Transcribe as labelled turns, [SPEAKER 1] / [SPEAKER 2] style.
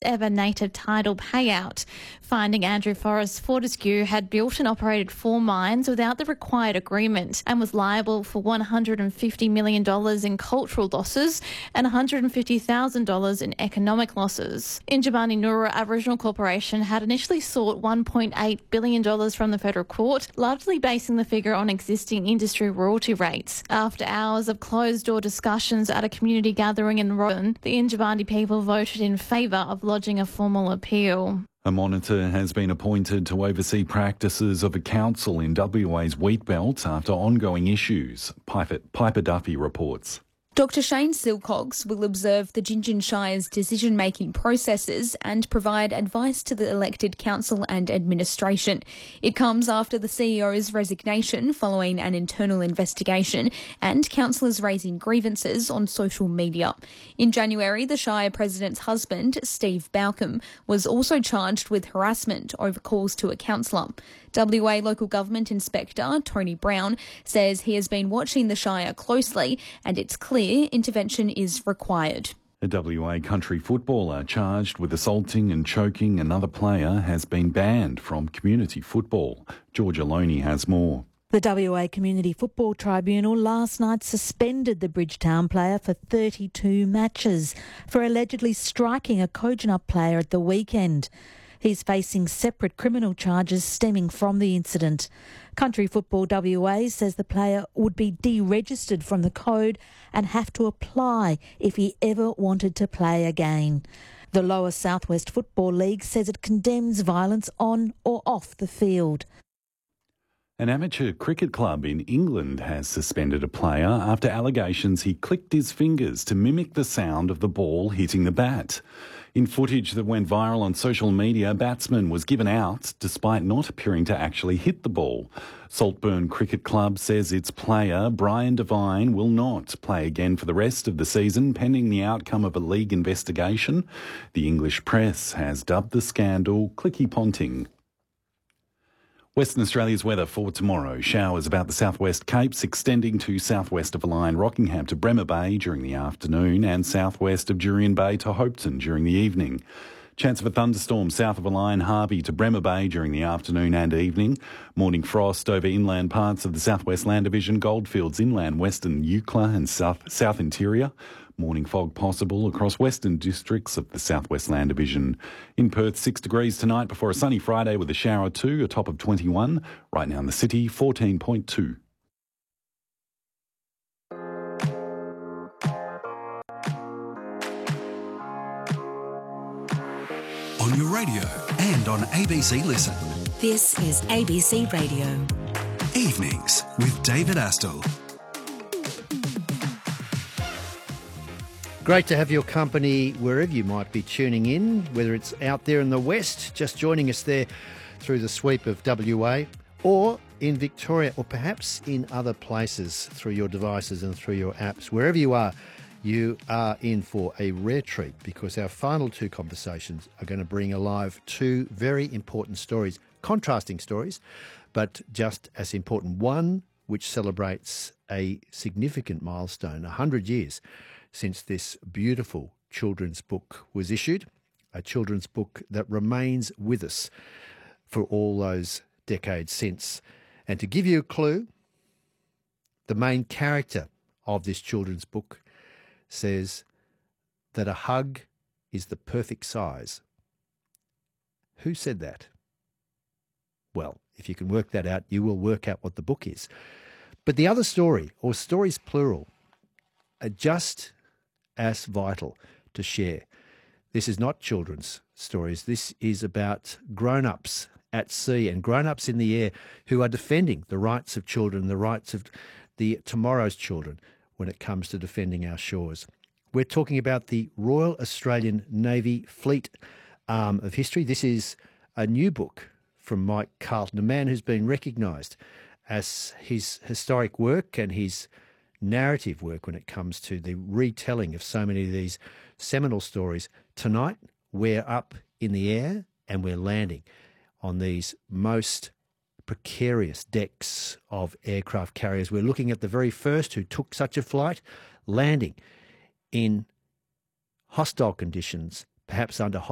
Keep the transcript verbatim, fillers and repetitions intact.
[SPEAKER 1] ever native title payout, finding Andrew Forrest Fortescue had built and operated four mines without the required agreement and was liable for one hundred fifty million dollars in cultural losses and one hundred fifty thousand dollars in economic losses. Injibani Nura Aboriginal Corporation had initially sought one point eight billion dollars from the federal court, largely basing the figure on existing industry royalty rates. After hours of closed-door discussions at a community gathering in Rowan, the Injibani people voted in favour of lodging a formal appeal.
[SPEAKER 2] A monitor has been appointed to oversee practices of a council in W A's wheat belt after ongoing issues, Piper, Piper Duffy reports.
[SPEAKER 3] Doctor Shane Silcox will observe the Gingin Shire's decision-making processes and provide advice to the elected council and administration. It comes after the C E O's resignation following an internal investigation and councillors raising grievances on social media. In January, the Shire President's husband, Steve Balcombe, was also charged with harassment over calls to a councillor. W A Local Government Inspector Tony Brown says he has been watching the Shire closely and it's clear intervention is required.
[SPEAKER 2] A W A country footballer charged with assaulting and choking another player has been banned from community football. Georgia Loney has more.
[SPEAKER 4] The W A Community Football Tribunal last night suspended the Bridgetown player for thirty-two matches for allegedly striking a Kojonup player at the weekend. He's facing separate criminal charges stemming from the incident. Country Football W A says the player would be deregistered from the code and have to apply if he ever wanted to play again. The Lower South West Football League says it condemns violence on or off the field.
[SPEAKER 2] An amateur cricket club in England has suspended a player after allegations he clicked his fingers to mimic the sound of the ball hitting the bat. In footage that went viral on social media, a batsman was given out despite not appearing to actually hit the ball. Saltburn Cricket Club says its player, Brian Devine, will not play again for the rest of the season, pending the outcome of a league investigation. The English press has dubbed the scandal clicky ponting. Western Australia's weather for tomorrow. Showers about the southwest Capes extending to southwest of the line Rockingham to Bremer Bay during the afternoon and southwest of Jurien Bay to Hopetoun during the evening. Chance of a thunderstorm south of the line Harvey to Bremer Bay during the afternoon and evening. Morning frost over inland parts of the southwest land division, Goldfields inland western Eucla and south, south interior. Morning fog possible across western districts of the southwest land division. In Perth, six degrees tonight before a sunny Friday with a shower or two, a top of twenty-one. Right now in the city, fourteen point two.
[SPEAKER 5] On your radio and on A B C Listen.
[SPEAKER 6] This is A B C Radio.
[SPEAKER 5] Evenings with David Astle.
[SPEAKER 7] Great to have your company wherever you might be tuning in, whether it's out there in the west, just joining us there through the sweep of W A, or in Victoria, or perhaps in other places through your devices and through your apps. Wherever you are, you are in for a rare treat because our final two conversations are going to bring alive two very important stories, contrasting stories, but just as important. One which celebrates a significant milestone, one hundred years since this beautiful children's book was issued, a children's book that remains with us for all those decades since. And to give you a clue, the main character of this children's book says that a hug is the perfect size. Who said that? Well, if you can work that out, you will work out what the book is. But the other story, or stories plural, are just as vital to share. This is not children's stories. This is about grown-ups at sea and grown-ups in the air who are defending the rights of children, the rights of the tomorrow's children when it comes to defending our shores. We're talking about the Royal Australian Navy Fleet Arm of History. This is a new book from Mike Carlton, a man who's been recognised as his historic work and his narrative work when it comes to the retelling of so many of these seminal stories. Tonight, we're up in the air and we're landing on these most precarious decks of aircraft carriers. We're looking at the very first who took such a flight, landing in hostile conditions, perhaps under hostile